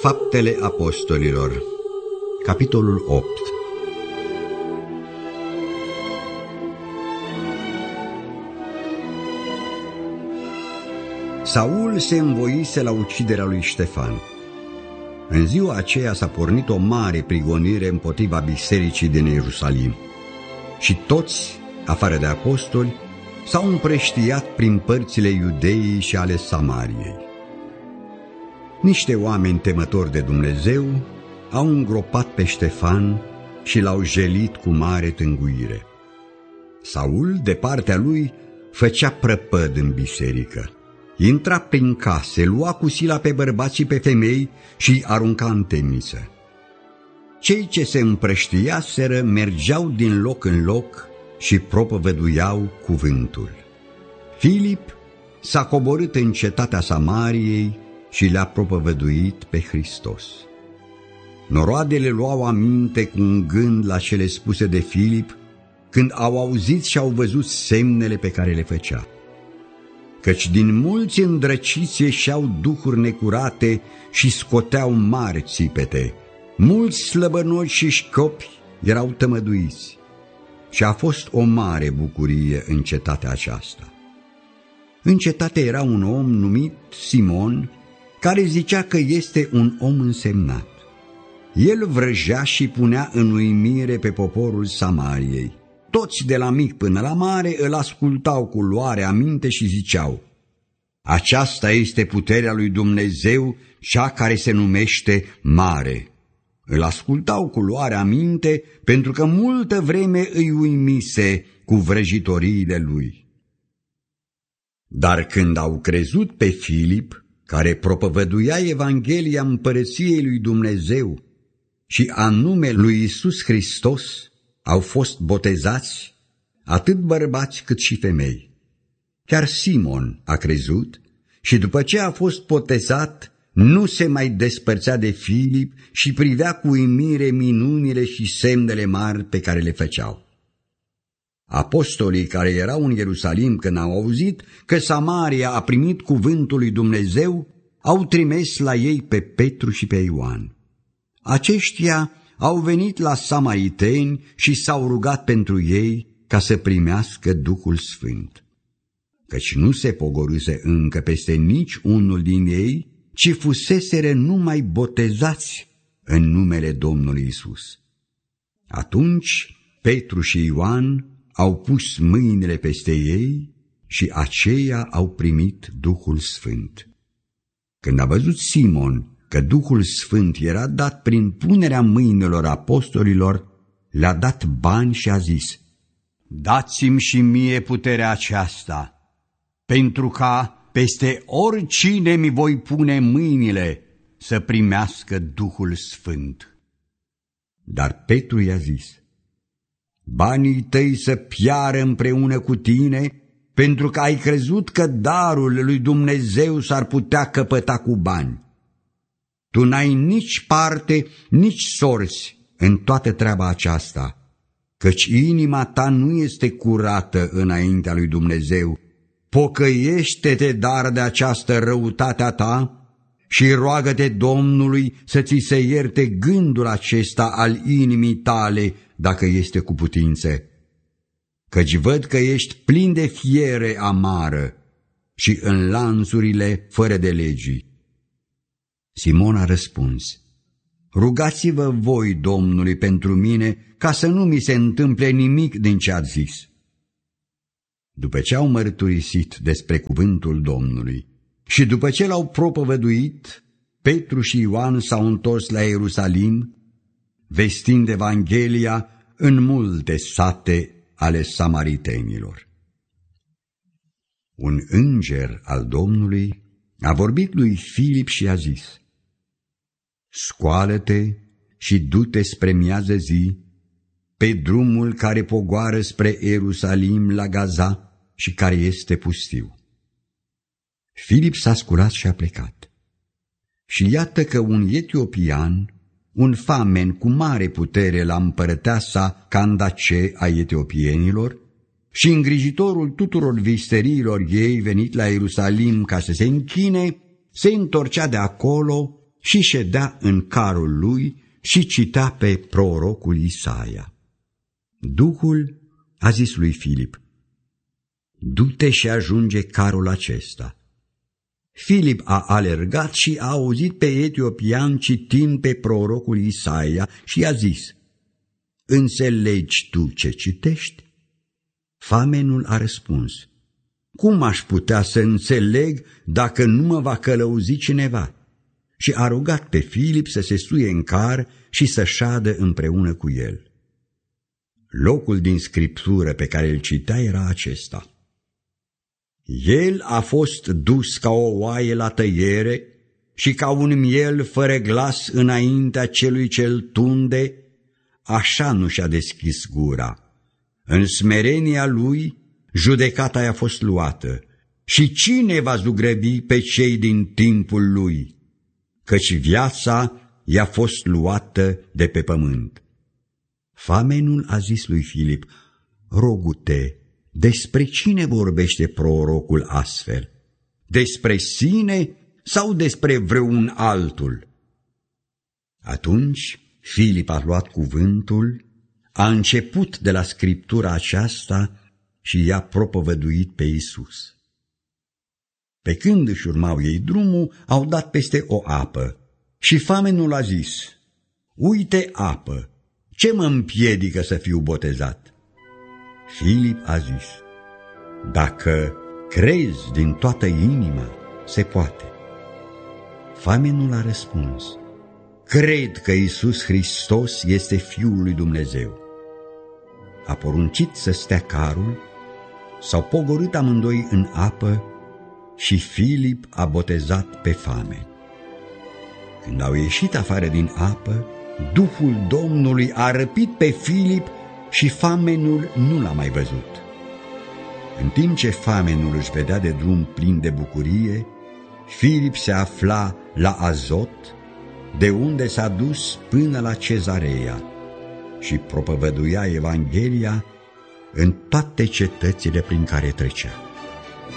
Faptele Apostolilor, capitolul 8. Saul se învoise la uciderea lui Ștefan. În ziua aceea s-a pornit o mare prigonire împotriva bisericii din Ierusalim și toți, afară de apostoli, s-au împrăștiat prin părțile Iudeii și ale Samariei. Niște oameni temători de Dumnezeu au îngropat pe Ștefan și l-au jelit cu mare tânguire. Saul, de partea lui, făcea prăpăd în biserică. Intra prin case, lua cu sila pe bărbați și pe femei și îi arunca în temniță. Cei ce se împrăștiaseră mergeau din loc în loc și propovăduiau cuvântul. Filip s-a coborât în cetatea Samariei și le-a propovăduit pe Hristos. Noroadele luau aminte cu un gând la cele spuse de Filip, când au auzit și au văzut semnele pe care le făcea. Căci din mulți îndrăciți ieșeau duhuri necurate și scoteau mari țipete. Mulți slăbănoși și școpi erau tămăduiți. Și a fost o mare bucurie în cetatea aceasta. În cetate era un om numit Simon, care zicea că este un om însemnat. El vrăjea și punea în uimire pe poporul Samariei. Toți de la mic până la mare îl ascultau cu luare aminte și ziceau: aceasta este puterea lui Dumnezeu, cea care se numește mare. Îl ascultau cu luare aminte pentru că multă vreme îi uimise cu vrăjitoriile lui. Dar când au crezut pe Filip, care propovăduia Evanghelia împărăției lui Dumnezeu și anume lui Iisus Hristos, au fost botezați atât bărbați cât și femei. Chiar Simon a crezut și după ce a fost botezat, nu se mai despărțea de Filip și privea cu uimire minunile și semnele mari pe care le făceau. Apostolii care erau în Ierusalim, când au auzit că Samaria a primit cuvântul lui Dumnezeu, au trimis la ei pe Petru și pe Ioan. Aceștia au venit la samariteni și s-au rugat pentru ei ca să primească Duhul Sfânt. Căci nu se pogorâse încă peste nici unul din ei, ci fuseseră numai botezați în numele Domnului Isus. Atunci Petru și Ioan au pus mâinile peste ei și aceia au primit Duhul Sfânt. Când a văzut Simon că Duhul Sfânt era dat prin punerea mâinilor apostolilor, le-a dat bani și a zis: dați-mi și mie puterea aceasta, pentru ca peste oricine mi voi pune mâinile să primească Duhul Sfânt. Dar Petru i-a zis: banii tăi să piară împreună cu tine, pentru că ai crezut că darul lui Dumnezeu s-ar putea căpăta cu bani. Tu n-ai nici parte, nici sorți în toată treaba aceasta, căci inima ta nu este curată înaintea lui Dumnezeu. Pocăiește-te dar de această răutate a ta și roagă-te Domnului să ți se ierte gândul acesta al inimii tale, dacă este cu putință. Căci văd că ești plin de fiere amară și în lanțurile fără de legii. Simon a răspuns: rugați-vă voi Domnului pentru mine, ca să nu mi se întâmple nimic din ce ați zis. După ce au mărturisit despre cuvântul Domnului și după ce l-au propovăduit, Petru și Ioan s-au întors la Ierusalim, vestind Evanghelia în multe sate ale samaritenilor. Un înger al Domnului a vorbit lui Filip și a zis: scoală-te și du-te spre miază zi, pe drumul care pogoară spre Ierusalim la Gaza și care este pustiu. Filip s-a sculat și a plecat. Și iată că un etiopian, un famen cu mare putere la împărăteasa Candace a etiopienilor și îngrijitorul tuturor visteriilor ei venit la Ierusalim ca să se închine, se întorcea de acolo și ședea în carul lui și citea pe prorocul Isaia. Duhul a zis lui Filip: du-te și ajunge carul acesta. Filip a alergat și a auzit pe etiopian citind pe prorocul Isaia și i-a zis: înțelegi tu ce citești? Famenul a răspuns: cum aș putea să înțeleg dacă nu mă va călăuzi cineva? Și a rugat pe Filip să se suie în car și să șadă împreună cu el. Locul din scriptură pe care îl citea era acesta: el a fost dus ca o oaie la tăiere și ca un miel fără glas înaintea celui ce-l tunde, așa nu și-a deschis gura. În smerenia lui judecata i-a fost luată. Și cine va zugrăvi pe cei din timpul lui? Căci viața i-a fost luată de pe pământ. Famenul a zis lui Filip: rogu-te, despre cine vorbește prorocul astfel? Despre sine sau despre vreun altul? Atunci Filip a luat cuvântul, a început de la scriptura aceasta și i-a propovăduit pe Iisus. Pe când își urmau ei drumul, au dat peste o apă și famenul a zis: uite apă, ce mă împiedică să fiu botezat? Filip a zis: dacă crezi din toată inima, se poate. Famenul a răspuns: cred că Iisus Hristos este Fiul lui Dumnezeu. A poruncit să stea carul, s-au pogorât amândoi în apă și Filip a botezat pe famen. Când au ieșit afară din apă, Duhul Domnului a răpit pe Filip și famenul nu l-a mai văzut. În timp ce famenul își vedea de drum plin de bucurie, Filip se afla la Azot, de unde s-a dus până la Cezarea și propovăduia Evanghelia în toate cetățile prin care trecea.